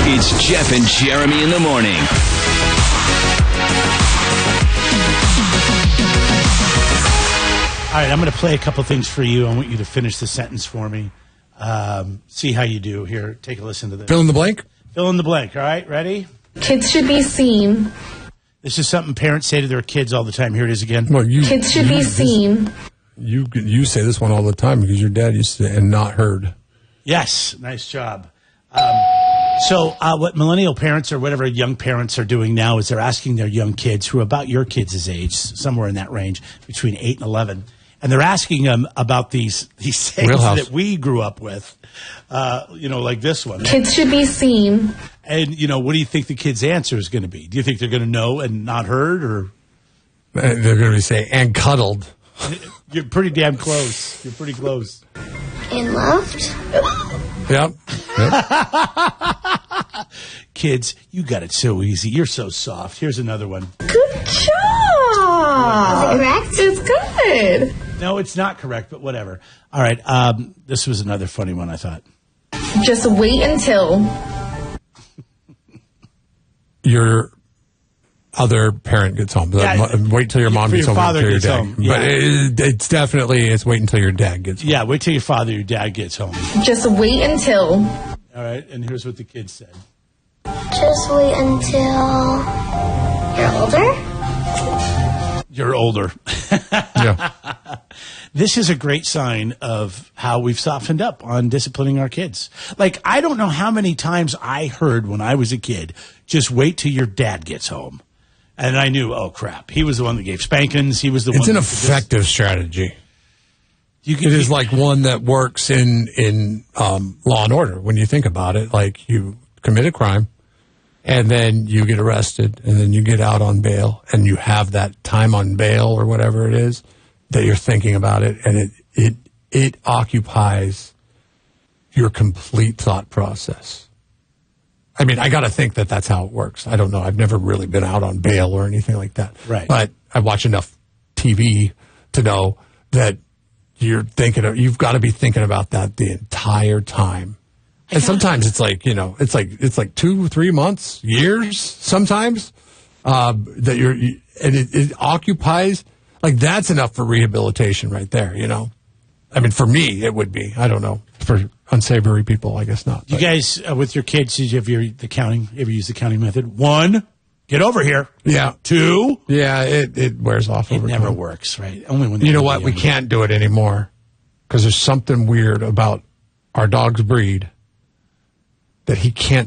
It's Jeff and Jeremy in the morning. All right, I'm going to play a couple things for you. I want you to finish the sentence for me. See how you do. Here, take a listen to this. Fill in the blank? Fill in the blank, all right? Ready? Kids should be seen. This is something parents say to their kids all the time. Here it is again. Well, Kids should be seen. You say this one all the time because your dad used to, and not heard. Yes, nice job. So what millennial parents or whatever young parents are doing now is they're asking their young kids, who are about your kids' age, somewhere in that range, between 8 and 11, and they're asking them about these things that we grew up with, like this one. Kids should be seen. And, what do you think the kid's answer is going to be? Do you think they're going to know and not heard, or? They're going to be saying, and cuddled. You're pretty damn close. You're pretty close. And loved. Yep. Kids, you got it so easy. You're so soft. Here's another one. Good job. Is it correct? It's good. No, it's not correct, but whatever. All right. This was another funny one, I thought. Just wait until your other parent gets home. Yeah, wait till your mom gets home. Father Your gets dad. home. Yeah. But it's wait until your dad gets home. Yeah, wait till your father or your dad gets home. just wait until. All right, and here's what the kid said. Just wait until you're older. You're older. Yeah. This is a great sign of how we've softened up on disciplining our kids. Like, I don't know how many times I heard when I was a kid, just wait till your dad gets home. And I knew, oh, crap. He was the one that gave spankings. He was the one. It's an effective strategy. It is like one that works in Law and Order when you think about it. Like, you commit a crime, and then you get arrested, and then you get out on bail, and you have that time on bail or whatever it is that you're thinking about it, and it occupies your complete thought process. I mean, I got to think that that's how it works. I don't know. I've never really been out on bail or anything like that. Right. But I watch enough TV to know that you've got to be thinking about that the entire time. And sometimes it's like, it's like 2-3 months, years sometimes, that it occupies, like that's enough for rehabilitation right there, I mean, for me, it would be. I don't know. For unsavory people, I guess not. You guys, with your kids, did you ever use the counting method? 1, get over here. Yeah. 2. Yeah, it wears off over time. It never works, right? Only when you know what? We can't do it anymore because there's something weird about our dog's breed that he can't